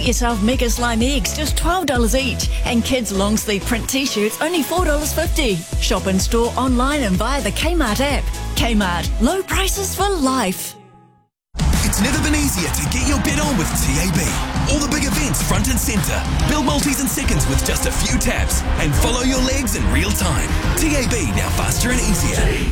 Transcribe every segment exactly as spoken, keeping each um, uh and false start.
Get yourself Mega Slime eggs, just twelve dollars each. And kids' long sleeve print t-shirts, only four dollars fifty. Shop in store, online and via the Kmart app. Kmart, low prices for life. It's never been easier to get your bet on with T A B. All the big events front and centre. Build multis in seconds with just a few taps. And follow your legs in real time. T A B, now faster and easier. T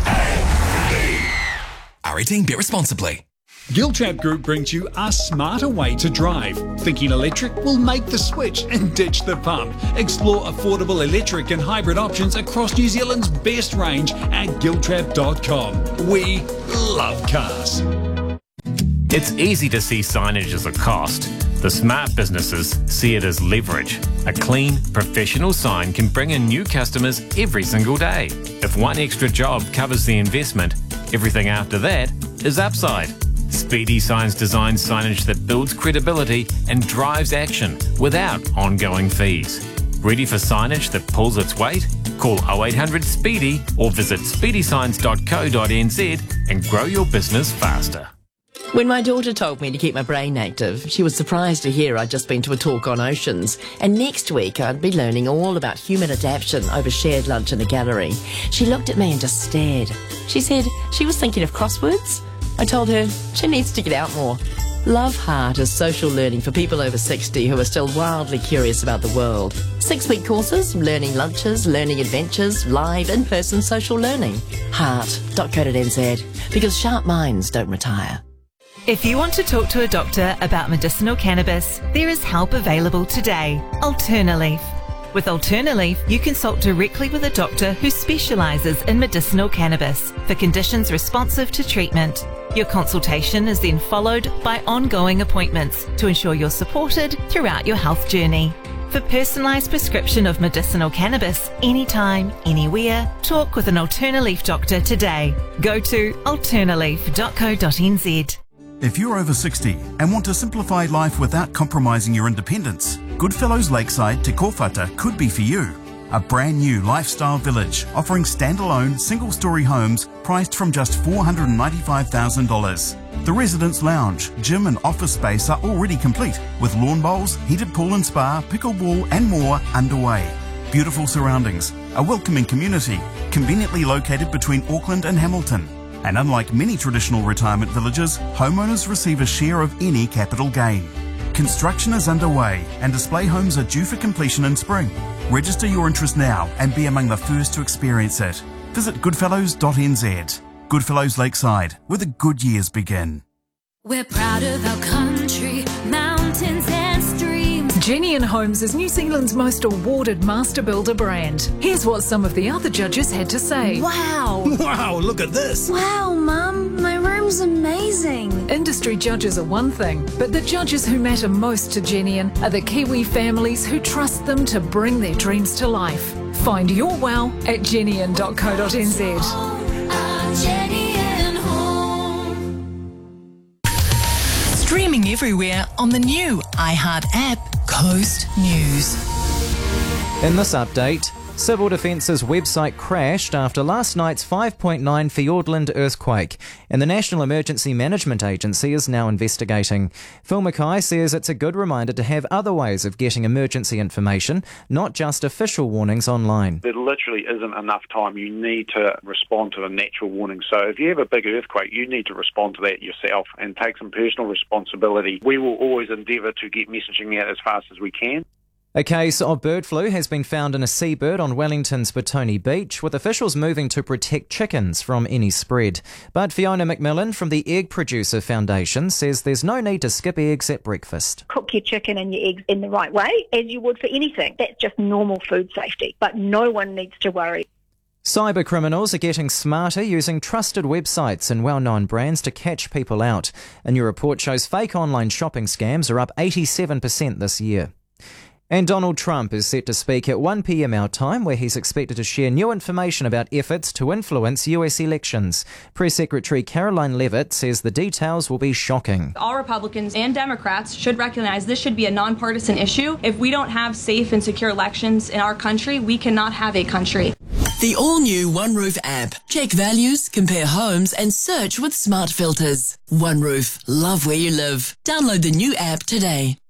A B. R eighteen, bet responsibly. Giltrap Group brings you a smarter way to drive. Thinking electric? Will make the switch and ditch the pump. Explore affordable electric and hybrid options across New Zealand's best range at giltrap dot com. We love cars. It's easy to see signage as a cost. The smart businesses see it as leverage. A clean, professional sign can bring in new customers every single day. If one extra job covers the investment, everything after that is upside. Speedy Signs designs signage that builds credibility and drives action without ongoing fees. Ready for signage that pulls its weight? Call oh eight hundred SPEEDY or visit speedy signs dot co dot n z and grow your business faster. When my daughter told me to keep my brain active, she was surprised to hear I'd just been to a talk on oceans, and next week I'd be learning all about human adaptation over shared lunch in a gallery. She looked at me and just stared. She said she was thinking of crosswords. I told her she needs to get out more. Love Heart is social learning for people over sixty who are still wildly curious about the world. Six-week courses, learning lunches, learning adventures, live in-person social learning. heart dot co dot n z, because sharp minds don't retire. If you want to talk to a doctor about medicinal cannabis, there is help available today. Alternaleaf. With Alternaleaf, you consult directly with a doctor who specialises in medicinal cannabis for conditions responsive to treatment. Your consultation is then followed by ongoing appointments to ensure you're supported throughout your health journey. For personalised prescription of medicinal cannabis, anytime, anywhere, talk with an Alternaleaf doctor today. Go to alternaleaf dot co dot n z. If you're over sixty and want to simplify life without compromising your independence, Goodfellows Lakeside Te Kōwhata could be for you. A brand new lifestyle village offering standalone single-storey homes priced from just four hundred ninety-five thousand dollars. The residence lounge, gym and office space are already complete with lawn bowls, heated pool and spa, pickleball and more underway. Beautiful surroundings, a welcoming community, conveniently located between Auckland and Hamilton. And unlike many traditional retirement villages, homeowners receive a share of any capital gain. Construction is underway and display homes are due for completion in spring. Register your interest now and be among the first to experience it. Visit goodfellows dot n z. Goodfellows Lakeside, where the good years begin. We're proud of our country, mountains and streams. Genian Homes is New Zealand's most awarded master builder brand. Here's what some of the other judges had to say. Wow! Wow, look at this! Wow, Mum, my room's amazing. Industry judges are one thing, but the judges who matter most to Genian are the Kiwi families who trust them to bring their dreams to life. Find your wow at genian dot co dot n z. Streaming everywhere on the new iHeart app, Coast News. In this update, Civil Defence's website crashed after last night's five point nine Fiordland earthquake, and the National Emergency Management Agency is now investigating. Phil Mackay says it's a good reminder to have other ways of getting emergency information, not just official warnings online. There literally isn't enough time. You need to respond to the natural warning. So if you have a big earthquake, you need to respond to that yourself and take some personal responsibility. We will always endeavour to get messaging out as fast as we can. A case of bird flu has been found in a seabird on Wellington's Petone Beach, with officials moving to protect chickens from any spread. But Fiona McMillan from the Egg Producer Foundation says there's no need to skip eggs at breakfast. Cook your chicken and your eggs in the right way, as you would for anything. That's just normal food safety, but no one needs to worry. Cyber criminals are getting smarter, using trusted websites and well-known brands to catch people out. A new report shows fake online shopping scams are up eighty-seven percent this year. And Donald Trump is set to speak at one p m our time, where he's expected to share new information about efforts to influence U S elections. Press Secretary Caroline Leavitt says the details will be shocking. All Republicans and Democrats should recognize this should be a nonpartisan issue. If we don't have safe and secure elections in our country, we cannot have a country. The all-new OneRoof app. Check values, compare homes and search with smart filters. OneRoof. Love where you live. Download the new app today.